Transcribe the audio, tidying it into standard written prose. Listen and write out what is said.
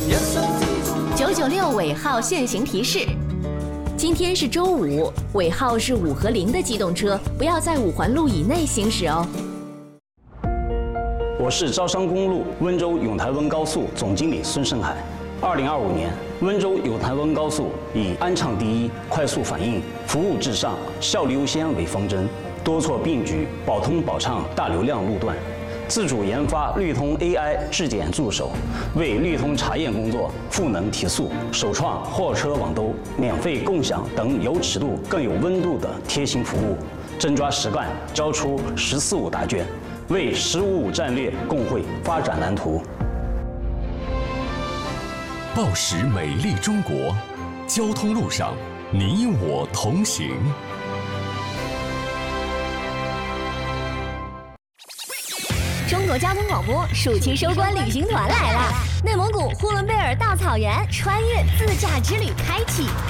996尾号限行提示：今天是周五，尾号是5和0的机动车不要在5环路以内行驶哦。 我是招商公路温州永台温高速总经理孙胜海。2025年，温州永台温高速以安畅第一、快速反应、服务至上、效率优先为方针，多措并举，保通保畅大流量路段。自主研发绿通 AI 质检助手，为绿通查验工作赋能提速，首创货车网兜、免费共享等有尺度更有温度的贴心服务，真抓实干，交出“14.5”答卷，为“15.5”战略共绘发展蓝图。 报时美丽中国，交通路上你我同行。 中国交通广播暑期收官旅行团来了！内蒙古呼伦贝尔大草原穿越自驾之旅开启，